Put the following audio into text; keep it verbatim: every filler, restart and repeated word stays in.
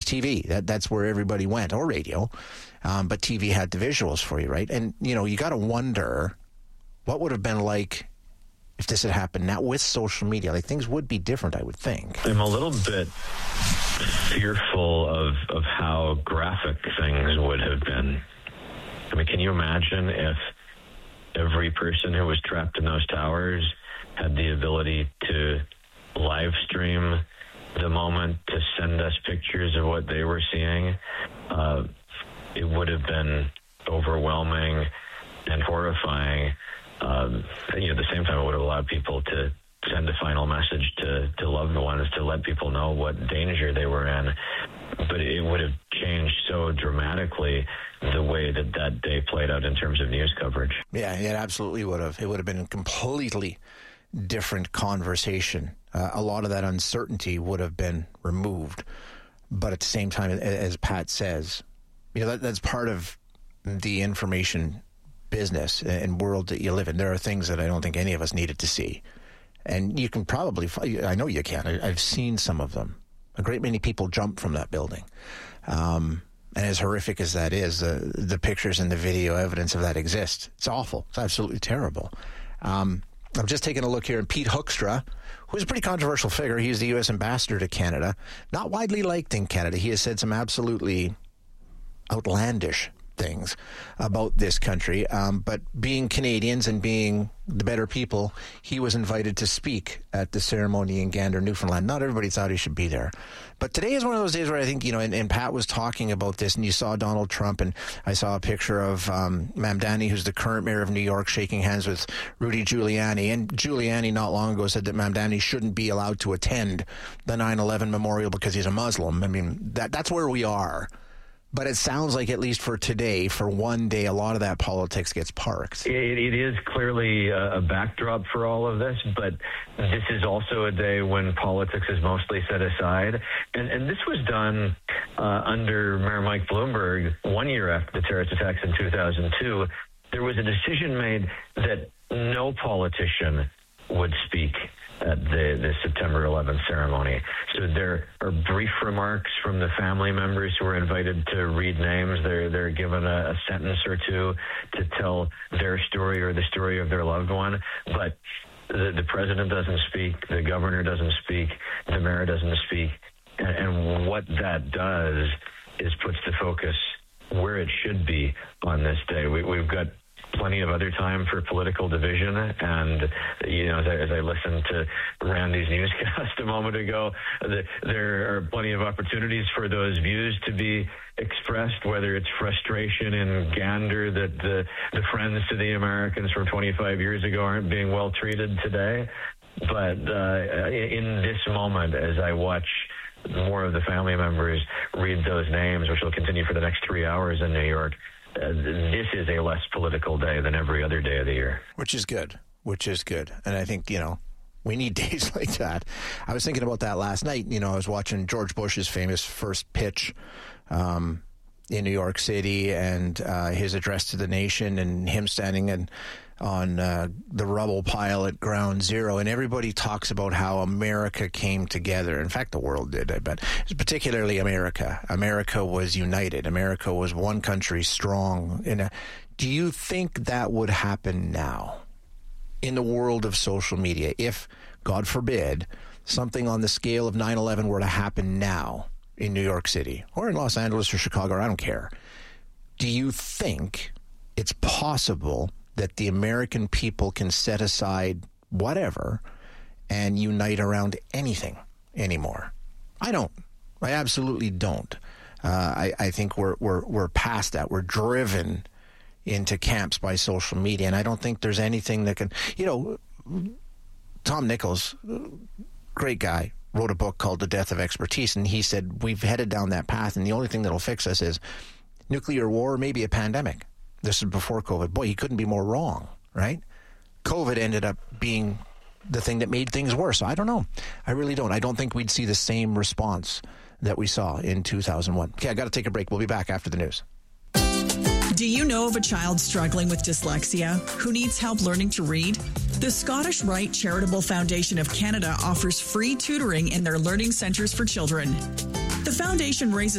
T V. That That's where everybody went, or radio. Um, but T V had the visuals for you, right? And, you know, you got to wonder what would have been like if this had happened now with social media. Like, things would be different, I would think. I'm a little bit fearful of, of how graphic things would have been. I mean, can you imagine if every person who was trapped in those towers had the ability to live stream the moment, to send us pictures of what they were seeing? Uh, it would have been overwhelming and horrifying. Um, you know, at the same time, it would have allowed people to send a final message to, to loved ones, to let people know what danger they were in. But it would have changed so dramatically the way that that day played out in terms of news coverage. Yeah, it absolutely would have. It would have been a completely different conversation. Uh, a lot of that uncertainty would have been removed. But at the same time, as Pat says, you know, that, that's part of the information business and world that you live in. There are things that I don't think any of us needed to see. And you can probably, I know you can. I, I've seen some of them. A great many people jump from that building. Um, and as horrific as that is, uh, the pictures and the video evidence of that exist. It's awful. It's absolutely terrible. Um, I'm just taking a look here, and Pete Hoekstra, who's a pretty controversial figure. He's the U S ambassador to Canada. Not widely liked in Canada. He has said some absolutely outlandish things about this country, um, but being Canadians and being the better people, he was invited to speak at the ceremony in Gander, Newfoundland. Not everybody thought he should be there, but today is one of those days where I think, you know, and, and Pat was talking about this, and you saw Donald Trump, and I saw a picture of um, Mamdani, who's the current mayor of New York, shaking hands with Rudy Giuliani, and Giuliani not long ago said that Mamdani shouldn't be allowed to attend the nine eleven memorial because he's a Muslim. I mean, that that's where we are. But it sounds like, at least for today, for one day, a lot of that politics gets parked. It, it is clearly a backdrop for all of this, but this is also a day when politics is mostly set aside. And, and this was done uh, under Mayor Mike Bloomberg one year after the terrorist attacks in two thousand two. There was a decision made that no politician would speak at the, the September eleventh ceremony. So there are brief remarks from the family members who are invited to read names. They're, they're given a, a sentence or two to tell their story or the story of their loved one. But the, the president doesn't speak, the governor doesn't speak, the mayor doesn't speak. And, and what that does is puts the focus where it should be on this day. We, we've got plenty of other time for political division, and you know, as I, as I listened to Randy's newscast a moment ago, the, there are plenty of opportunities for those views to be expressed, whether it's frustration in Gander that the, the friends to the Americans from twenty-five years ago aren't being well treated today. But uh, in this moment, as I watch more of the family members read those names, which will continue for the next three hours in New York, Uh, this is a less political day than every other day of the year. Which is good, which is good. And I think, you know, we need days like that. I was thinking about that last night. You know, I was watching George Bush's famous first pitch um, in New York City, and uh, his address to the nation, and him standing in, on uh, the rubble pile at Ground Zero. And everybody talks about how America came together. In fact, the world did, I bet. Particularly America. America was united. America was one country, strong. In a, do you think that would happen now in the world of social media? If, God forbid, something on the scale of nine eleven were to happen now in New York City or in Los Angeles or Chicago, or I don't care. Do you think it's possible that the American people can set aside whatever and unite around anything anymore? I don't. I absolutely don't. Uh, I, I think we're we're we're past that. We're driven into camps by social media, and I don't think there's anything that can. You know, Tom Nichols, great guy, wrote a book called The Death of Expertise, and he said we've headed down that path, and the only thing that'll fix us is nuclear war, or maybe a pandemic. This is before COVID. Boy, he couldn't be more wrong, right? COVID ended up being the thing that made things worse. I don't know. I really don't. I don't think we'd see the same response that we saw in two thousand one. Okay, I got to take a break. We'll be back after the news. Do you know of a child struggling with dyslexia who needs help learning to read? The Scottish Rite Charitable Foundation of Canada offers free tutoring in their learning centres for children. The foundation raises